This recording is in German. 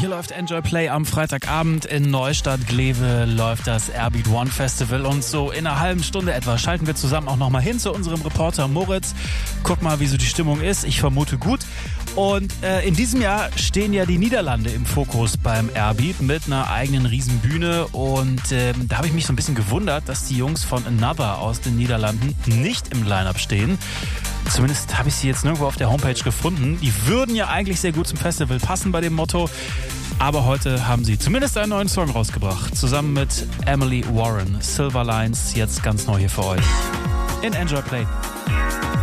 Hier läuft Enjoy Play am Freitagabend. In Neustadt-Glewe läuft das Airbeat One Festival und so in einer halben Stunde etwa schalten wir zusammen auch nochmal hin zu unserem Reporter Moritz. Guck mal, wie so die Stimmung ist. Ich vermute gut. Und in diesem Jahr stehen ja die Niederlande im Fokus beim Airbeat mit einer eigenen Riesenbühne. Und da habe ich mich so ein bisschen gewundert, dass die Jungs von Another aus den Niederlanden nicht im Line-Up stehen. Zumindest habe ich sie jetzt nirgendwo auf der Homepage gefunden. Die würden ja eigentlich sehr gut zum Festival passen bei dem Motto. Aber heute haben sie zumindest einen neuen Song rausgebracht. Zusammen mit Emily Warren. Silver Lines, jetzt ganz neu hier für euch. In Enjoy Play.